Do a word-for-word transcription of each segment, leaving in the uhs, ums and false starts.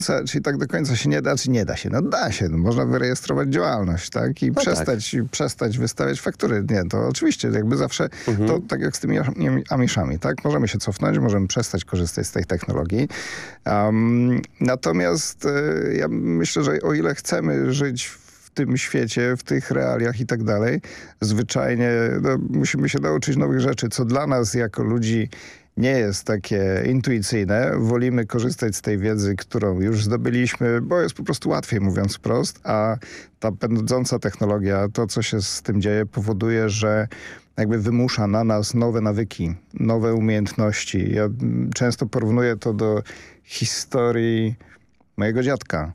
Czyli tak do końca się nie da, czy nie da się? No da się, no, można wyrejestrować działalność, tak? I No przestać, tak. i przestać wystawiać faktury. Nie, to oczywiście jakby zawsze, Mhm. to tak jak z tymi Ami- Amiszami, tak? Możemy się cofnąć, możemy przestać korzystać z tej technologii. Um, natomiast e, ja myślę, że o ile chcemy żyć w tym świecie, w tych realiach i tak dalej, zwyczajnie no, musimy się nauczyć nowych rzeczy, co dla nas jako ludzi nie jest takie intuicyjne. Wolimy korzystać z tej wiedzy, którą już zdobyliśmy, bo jest po prostu łatwiej, mówiąc wprost, a ta pędząca technologia, to co się z tym dzieje, powoduje, że jakby wymusza na nas nowe nawyki, nowe umiejętności. Ja często porównuję to do historii mojego dziadka,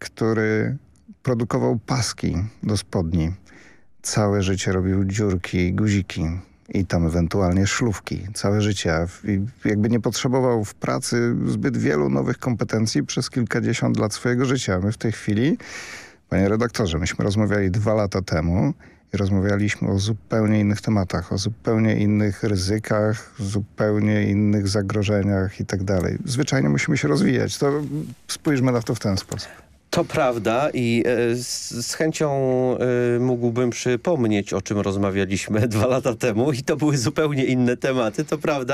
który produkował paski do spodni. Całe życie robił dziurki, guziki i tam ewentualnie szlufki. Całe życie. I jakby nie potrzebował w pracy zbyt wielu nowych kompetencji przez kilkadziesiąt lat swojego życia. My w tej chwili, panie redaktorze, myśmy rozmawiali dwa lata temu i rozmawialiśmy o zupełnie innych tematach, o zupełnie innych ryzykach, zupełnie innych zagrożeniach i tak dalej. Zwyczajnie musimy się rozwijać. To spójrzmy na to w ten sposób. To prawda i e, z, z chęcią e, mógłbym przypomnieć, o czym rozmawialiśmy dwa lata temu i to były zupełnie inne tematy, to prawda.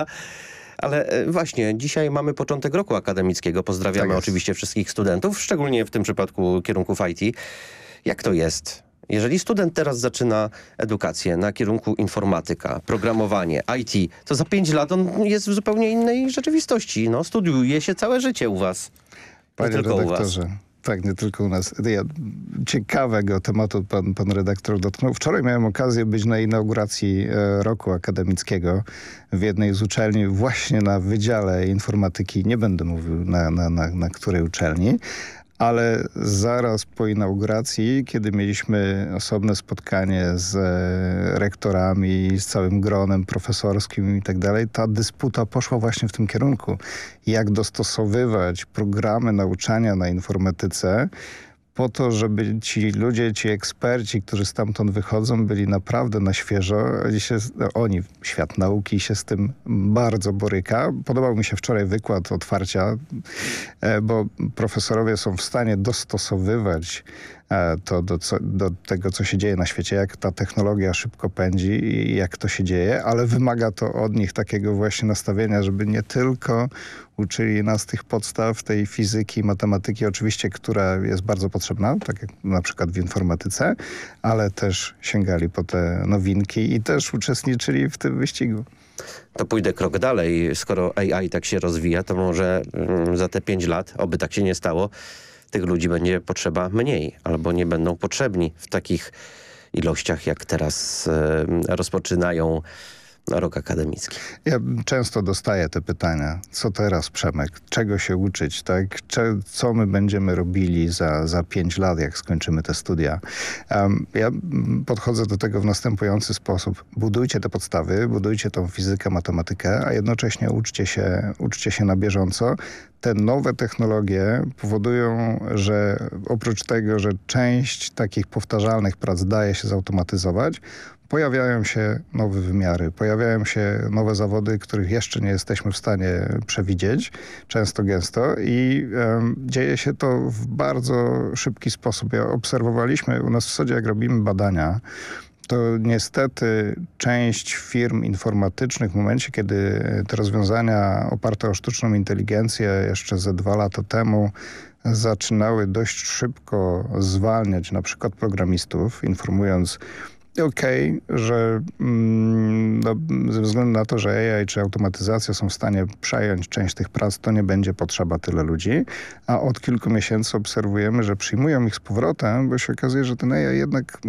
Ale e, właśnie, dzisiaj mamy początek roku akademickiego. Pozdrawiamy Tak oczywiście wszystkich studentów, szczególnie w tym przypadku kierunków I T. Jak to jest? Jeżeli student teraz zaczyna edukację na kierunku informatyka, programowanie, I T, to za pięć lat on jest w zupełnie innej rzeczywistości. No, studiuje się całe życie u was. Panie Nie tylko u was. redaktorze, tak, nie tylko u nas. Ja, ciekawego tematu pan, pan redaktor dotknął. Wczoraj miałem okazję być na inauguracji e, roku akademickiego w jednej z uczelni, właśnie na Wydziale Informatyki. Nie będę mówił na, na, na, na której uczelni. Ale zaraz po inauguracji, kiedy mieliśmy osobne spotkanie z e, rektorami, z całym gronem profesorskim i tak dalej, ta dysputa poszła właśnie w tym kierunku. Jak dostosowywać programy nauczania na informatyce po to, żeby ci ludzie, ci eksperci, którzy stamtąd wychodzą, byli naprawdę na świeżo. Oni, się, oni, świat nauki się z tym bardzo boryka. Podobał mi się wczoraj wykład otwarcia, bo profesorowie są w stanie dostosowywać to do, co, do tego, co się dzieje na świecie, jak ta technologia szybko pędzi i jak to się dzieje, ale wymaga to od nich takiego właśnie nastawienia, żeby nie tylko uczyli nas tych podstaw, tej fizyki, matematyki, oczywiście, która jest bardzo potrzebna, tak jak na przykład w informatyce, ale też sięgali po te nowinki i też uczestniczyli w tym wyścigu. To pójdę krok dalej. Skoro A I tak się rozwija, to może mm, za te pięć lat, oby tak się nie stało, tych ludzi będzie potrzeba mniej, albo nie będą potrzebni w takich ilościach, jak teraz e, rozpoczynają rok akademicki. Ja często dostaję te pytania. Co teraz, Przemek? Czego się uczyć? Tak? Cze co my będziemy robili za, za pięć lat, jak skończymy te studia? Um, ja podchodzę do tego w następujący sposób. Budujcie te podstawy, budujcie tą fizykę, matematykę, a jednocześnie uczcie się, uczcie się na bieżąco. Te nowe technologie powodują, że oprócz tego, że część takich powtarzalnych prac daje się zautomatyzować, pojawiają się nowe wymiary, pojawiają się nowe zawody, których jeszcze nie jesteśmy w stanie przewidzieć, często gęsto i um, dzieje się to w bardzo szybki sposób. Ja obserwowaliśmy u nas w Sodzie, jak robimy badania, to niestety część firm informatycznych w momencie, kiedy te rozwiązania oparte o sztuczną inteligencję jeszcze ze dwa lata temu zaczynały dość szybko zwalniać na przykład programistów, informując okej, okay, że mm, no, ze względu na to, że A I czy automatyzacja są w stanie przejąć część tych prac, to nie będzie potrzeba tyle ludzi, a od kilku miesięcy obserwujemy, że przyjmują ich z powrotem, bo się okazuje, że ten A I jednak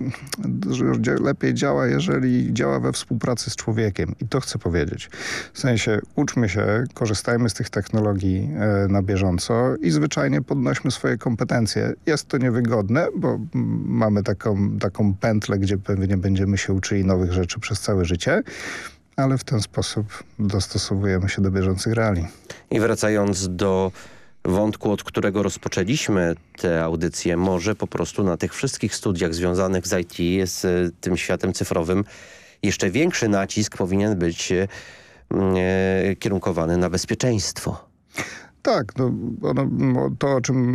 lepiej działa, jeżeli działa we współpracy z człowiekiem. I to chcę powiedzieć. W sensie uczmy się, korzystajmy z tych technologii e, na bieżąco i zwyczajnie podnośmy swoje kompetencje. Jest to niewygodne, bo m, mamy taką, taką pętlę, gdzie pewnie będziemy się uczyli nowych rzeczy przez całe życie, ale w ten sposób dostosowujemy się do bieżących realiii. I wracając do wątku, od którego rozpoczęliśmy tę audycję, może po prostu na tych wszystkich studiach związanych z I T, z tym światem cyfrowym, jeszcze większy nacisk powinien być e, kierunkowany na bezpieczeństwo. Tak, no, ono, to o czym